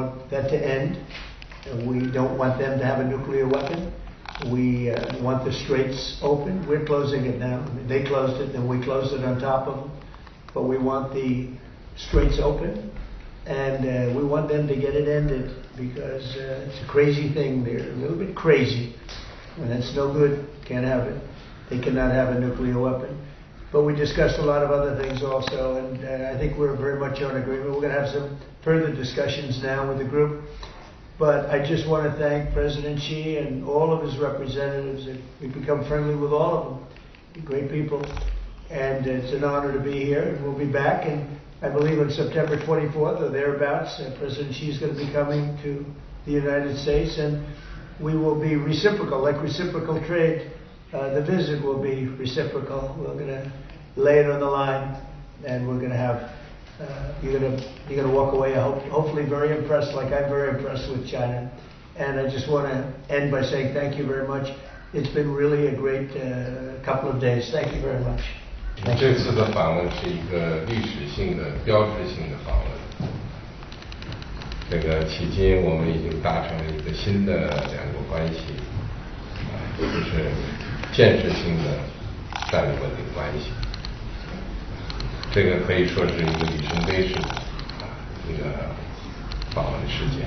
want that to end. We don't want them to have a nuclear weapon. We want the straits open. We're closing it now. They closed it, and we closed it on top of them. But we want the straits open, and we want them to get it ended because it's a crazy thing. They're a little bit crazy, and that's no good. Can't have it. They cannot have a nuclear weapon. But we discussed a lot of other things also, and I think we're very much on agreement. We're going to have some further discussions now with the group. But I just want to thank President Xi and all of his representatives. We've become friendly with all of them. They're great people. And it's an honor to be here. And we'll be back. And I believe on September 24th or thereabouts, President Xi is going to be coming to the United States. And we will be reciprocal, like reciprocal trade. The visit will be reciprocal. We're going to lay it on the line. And we're going to have... You're gonna walk away, hopefully very impressed, like I'm very impressed with China. And I just want to end by saying thank you very much. It's been really a great couple of days. Thank you very much. 这次的访问是一个历史性的、标志性的访问。这个迄今我们已经达成了一个新的两国关系，就是建设性的战略稳定关系。 这个可以说是一个里程碑式的一个访问事件，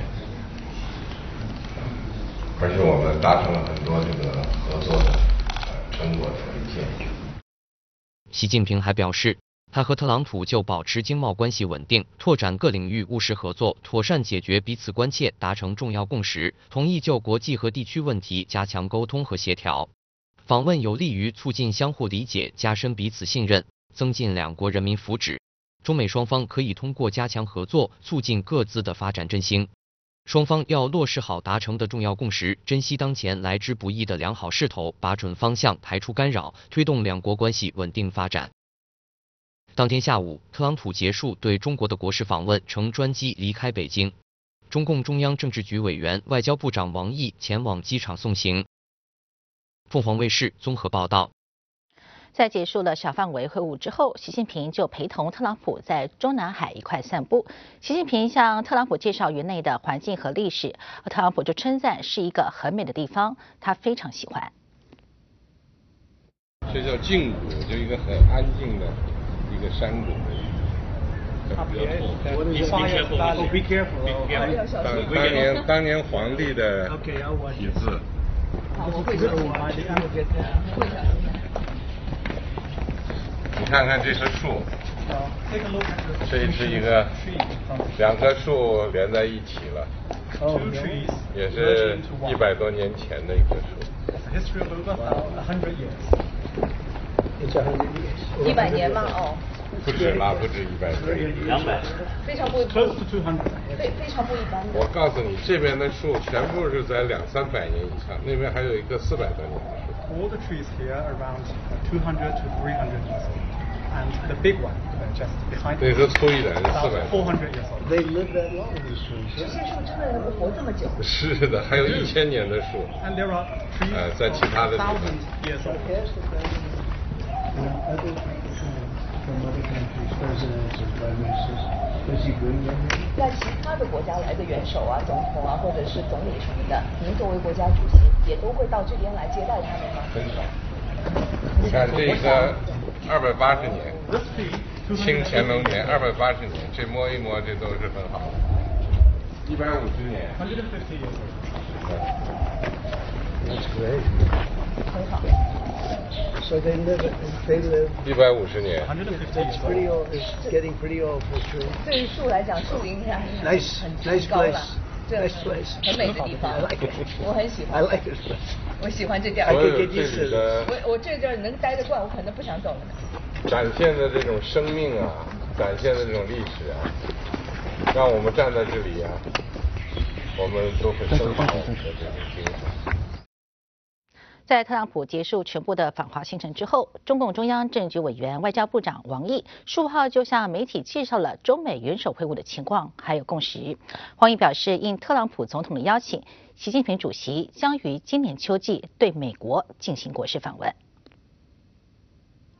而且我们达成了很多这个合作的成果的文件。 习近平还表示，他和特朗普就保持经贸关系稳定、拓展各领域务实合作、妥善解决彼此关切达成重要共识，同意就国际和地区问题加强沟通和协调。访问有利于促进相互理解，加深彼此信任。 增进两国人民福祉，中美双方可以通过加强合作，促进各自的发展振兴。双方要落实好达成的重要共识，珍惜当前来之不易的良好势头，把准方向，排除干扰，推动两国关系稳定发展。当天下午，特朗普结束对中国的国事访问，乘专机离开北京。中共中央政治局委员、外交部长王毅前往机场送行。凤凰卫视综合报道。 在结束了小范围会晤之后，习近平就陪同特朗普在中南海一块散步。习近平向特朗普介绍园内的环境和历史，而特朗普就称赞是一个很美的地方，他非常喜欢。 这叫静谷，就一个很安静的一个山谷的一个。当年皇帝的题字。好，我会你看看这棵树，这是一个两棵树连在一起了，也是100多年前的一棵树。 100年吗？哦， 不止啦，不止100年，200， 非常不一般。 我告诉你，这边的树全部是在200-300年以上，那边还有一个400多年的树。 All the trees here are around 200 to 300 years old, and the big one just behind. 那棵粗一点是400。 400 years old. They live that long, these trees. 这些树真的能活这么久？ 是的，还有1000年的树。 And there are trees 在其他的地方。 1000 years old. From other countries, presidents and prime ministers, does he bring them? 在其他的国家来的元首啊、总统啊，或者是总理什么的，您作为国家主席，也都会到这边来接待他们吗？ 很少。你看这个280年，清乾隆年280年，这摸一摸，这都是很好的。150年。 150 years old. That's great. 很好。 So they live 150年。 That's pretty old. It's getting pretty old for a tree. 对于树来讲，树龄应该很 Nice 高了。 Nice place. 很美的地方。 I like it. 我很喜欢。 I like this place. 我喜欢这地儿。 所有这里的我这地儿能待得惯，我可能不想走了呢。 展现的这种生命啊，展现的这种历史啊，让我们站在这里啊，我们都很生动的这种精神。 在特朗普结束全部的访华行程之后，中共中央政治局委员、外交部长王毅15号就向媒体介绍了中美元首会晤的情况还有共识。王毅表示，应特朗普总统的邀请，习近平主席将于今年秋季对美国进行国事访问。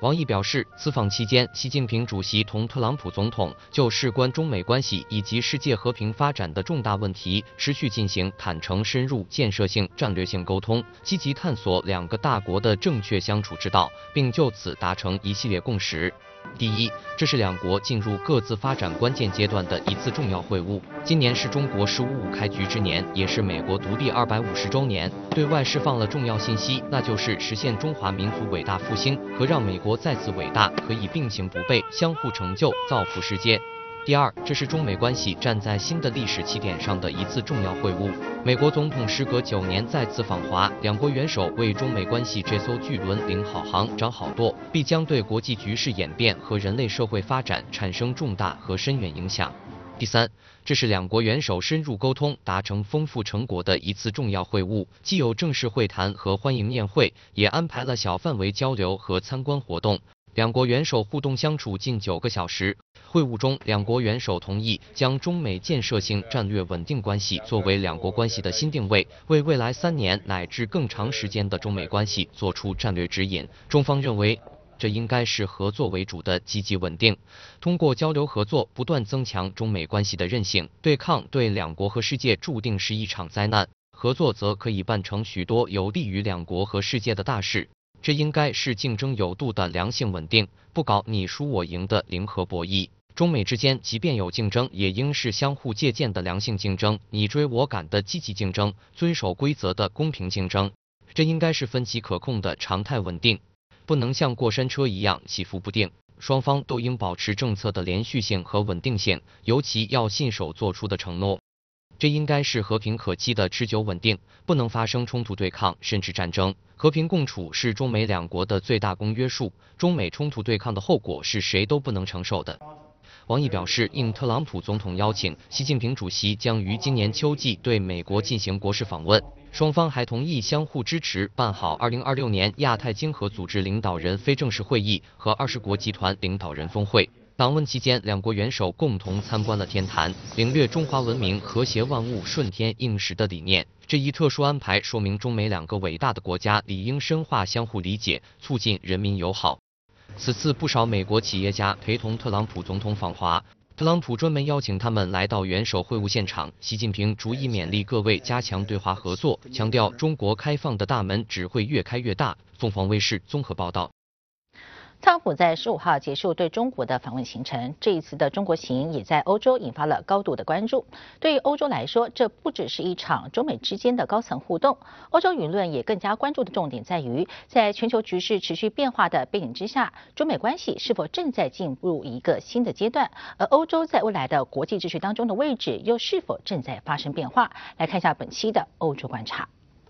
王毅表示，此访期间，习近平主席同特朗普总统就事关中美关系以及世界和平发展的重大问题，持续进行坦诚、深入、建设性、战略性沟通，积极探索两个大国的正确相处之道，并就此达成一系列共识。第一，这是两国进入各自发展关键阶段的一次重要会晤。今年是中国“15+5”开局之年，也是美国独立250周年，对外释放了重要信息，那就是实现中华民族伟大复兴和让美国再次伟大可以并行不悖，相互成就，造福世界。第二，这是中美关系站在新的历史起点上的一次重要会晤。美国总统时隔9年再次访华，两国元首为中美关系这艘巨轮领好航、掌好舵，必将对国际局势演变和人类社会发展产生重大和深远影响。第三，这是两国元首深入沟通、达成丰富成果的一次重要会晤，既有正式会谈和欢迎宴会，也安排了小范围交流和参观活动。两国元首互动相处近9个小时。会晤中，两国元首同意将中美建设性战略稳定关系作为两国关系的新定位，为未来3年乃至更长时间的中美关系做出战略指引。中方认为，这应该是合作为主的积极稳定，通过交流合作不断增强中美关系的韧性。对抗对两国和世界注定是一场灾难，合作则可以办成许多有利于两国和世界的大事。这应该是竞争有度的良性稳定，不搞你输我赢的零和博弈。中美之间即便有竞争，也应是相互借鉴的良性竞争，你追我赶的积极竞争，遵守规则的公平竞争。这应该是分歧可控的常态稳定，不能像过山车一样起伏不定。双方都应保持政策的连续性和稳定性，尤其要信守做出的承诺。这应该是和平可期的持久稳定，不能发生冲突对抗甚至战争。和平共处是中美两国的最大公约数，中美冲突对抗的后果是谁都不能承受的。王毅表示，应特朗普总统邀请，习近平主席将于今年秋季对美国进行国事访问。双方还同意相互支持办好2026年亚太经合组织领导人非正式会议和20国集团领导人峰会。访问期间，两国元首共同参观了天坛，领略中华文明和谐万物顺天应时的理念。这一特殊安排说明中美两个伟大的国家理应深化相互理解，促进人民友好。此次不少美国企业家陪同特朗普总统访华，特朗普专门邀请他们来到元首会晤现场。习近平逐一勉励各位加强对华合作，强调中国开放的大门只会越开越大。凤凰卫视综合报道。 特朗普在15号结束对中国的访问行程，这一次的中国行也在欧洲引发了高度的关注。对于欧洲来说，这不只是一场中美之间的高层互动，欧洲舆论也更加关注的重点在于，在全球局势持续变化的背景之下，中美关系是否正在进入一个新的阶段，而欧洲在未来的国际秩序当中的位置又是否正在发生变化？来看一下本期的欧洲观察。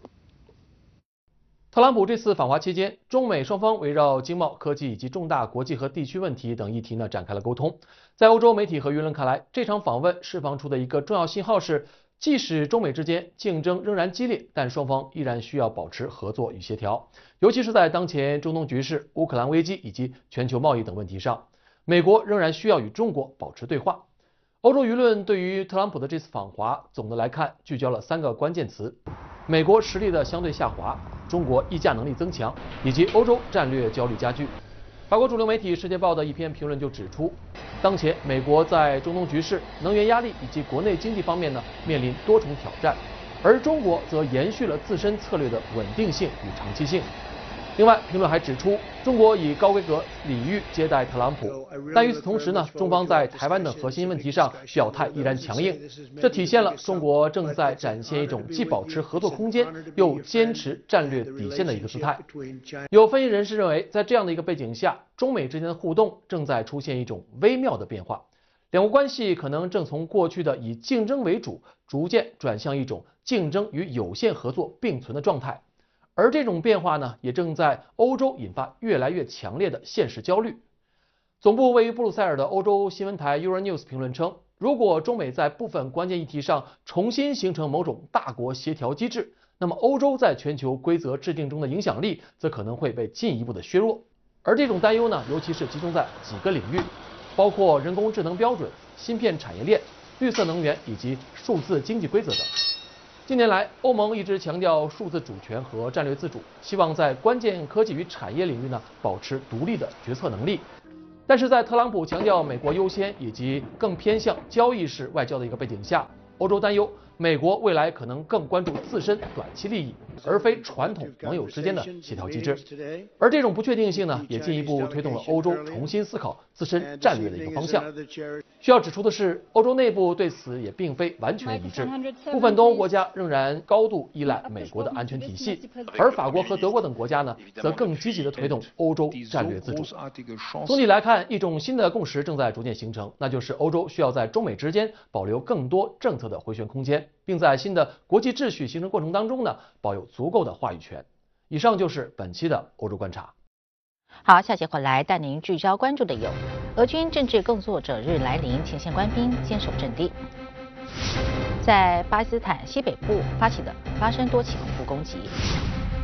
特朗普这次访华期间，中美双方围绕经贸、科技以及重大国际和地区问题等议题展开了沟通。在欧洲媒体和舆论看来，这场访问释放出的一个重要信号是，即使中美之间竞争仍然激烈，但双方依然需要保持合作与协调，尤其是在当前中东局势、乌克兰危机以及全球贸易等问题上，美国仍然需要与中国保持对话。欧洲舆论对于特朗普的这次访华，总的来看聚焦了3个关键词：美国实力的相对下滑，中国议价能力增强，以及欧洲战略焦虑加剧。法国主流媒体《世界报》的一篇评论就指出，当前美国在中东局势、能源压力以及国内经济方面面临多重挑战，而中国则延续了自身策略的稳定性与长期性。另外，评论还指出，中国以高规格礼遇接待特朗普，但与此同时中方在台湾等核心问题上表态依然强硬，这体现了中国正在展现一种既保持合作空间又坚持战略底线的一个姿态。有分析人士认为，在这样的一个背景下，中美之间的互动正在出现一种微妙的变化，两国关系可能正从过去的以竞争为主，逐渐转向一种竞争与有限合作并存的状态。而这种变化也正在欧洲引发越来越强烈的现实焦虑。总部位于布鲁塞尔的欧洲新闻台 Euronews 评论称，如果中美在部分关键议题上重新形成某种大国协调机制，那么欧洲在全球规则制定中的影响力则可能会被进一步的削弱。而这种担忧尤其是集中在几个领域，包括人工智能标准、芯片产业链、绿色能源以及数字经济规则等。 近年来，欧盟一直强调数字主权和战略自主，希望在关键科技与产业领域呢保持独立的决策能力。但是在特朗普强调美国优先以及更偏向交易式外交的一个背景下，欧洲担忧美国未来可能更关注自身短期利益，而非传统盟友之间的协调机制。而这种不确定性呢，也进一步推动了欧洲重新思考自身战略的一个方向。需要指出的是，欧洲内部对此也并非完全一致，部分东欧国家仍然高度依赖美国的安全体系，而法国和德国等国家呢，则更积极地推动欧洲战略自主。总体来看，一种新的共识正在逐渐形成，那就是欧洲需要在中美之间保留更多政策的回旋空间，并在新的国际秩序形成过程当中呢，保有足够的话语权。以上就是本期的欧洲观察。 好，下节回来带您聚焦关注的有：俄军政治工作者日来临，前线官兵坚守阵地；在巴基斯坦西北部发生多起恐怖攻击；